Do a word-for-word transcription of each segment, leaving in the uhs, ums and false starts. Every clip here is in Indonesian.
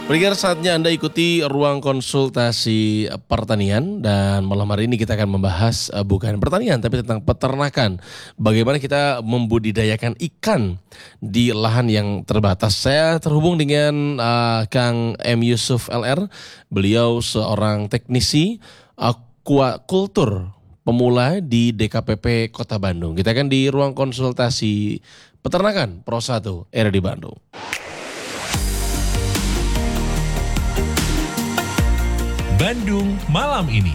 Pendengar, saatnya Anda ikuti ruang konsultasi pertanian dan malam hari ini kita akan membahas uh, bukan pertanian tapi tentang peternakan. Bagaimana kita membudidayakan ikan di lahan yang terbatas. Saya terhubung dengan uh, Kang M. Yusuf L R. Beliau seorang teknisi aquacultur pemula di D K P P Kota Bandung. Kita akan di ruang konsultasi peternakan Pro satu R D Bandung. Bandung malam ini.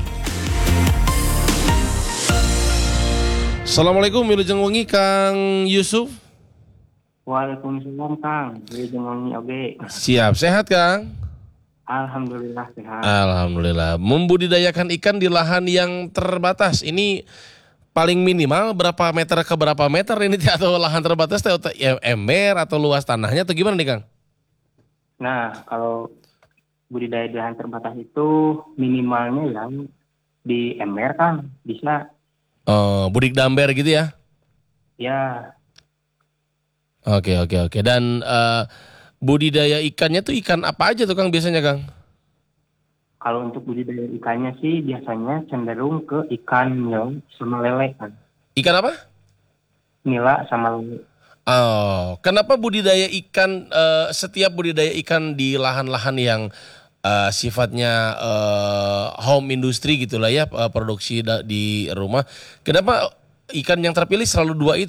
Assalamualaikum, wilujeng wengi Kang Yusuf. Waalaikumsalam Kang, wilujeng wengi oge. Siap, sehat Kang? Alhamdulillah sehat. Alhamdulillah. Membudidayakan ikan di lahan yang terbatas ini paling minimal berapa meter ke berapa meter ini atau lahan terbatas atau ember atau luas tanahnya atau gimana nih Kang? Nah, kalau budidaya di lahan terbatas itu minimalnya yang di ember kan bisa. Oh, budik damber gitu ya? Ya. Oke oke oke. Dan uh, budidaya ikannya tuh ikan apa aja tuh Kang biasanya Kang? Kalau untuk budidaya ikannya sih biasanya cenderung ke ikan nila sama lele kan. Ikan apa? Nila sama lele. Oh, kenapa budidaya ikan uh, setiap budidaya ikan di lahan-lahan yang uh, sifatnya uh, home industry gitulah ya, uh, produksi da- di rumah. Kenapa ikan yang terpilih selalu dua itu?